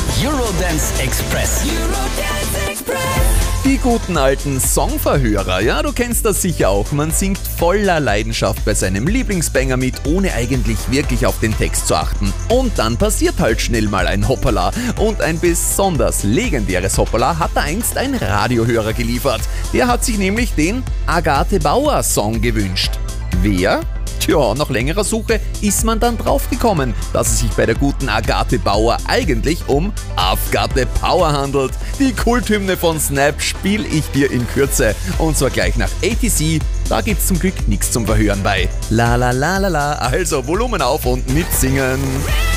Eurodance Express. Die guten alten Songverhörer, ja, du kennst das sicher auch. Man singt voller Leidenschaft bei seinem Lieblingsbanger mit, ohne eigentlich wirklich auf den Text zu achten. Und dann passiert halt schnell mal ein Hoppala. Und ein besonders legendäres Hoppala hat da einst ein Radiohörer geliefert. Der hat sich nämlich den Agathe Bauer Song gewünscht. Wer? Tja, nach längerer Suche ist man dann draufgekommen, dass es sich bei der guten Agathe Bauer eigentlich um I've Got the Power handelt. Die Kulthymne von Snap spiele ich dir in Kürze. Und zwar gleich nach ATC. Da gibt's zum Glück nichts zum Verhören bei. La la la la la, also Volumen auf und mitsingen.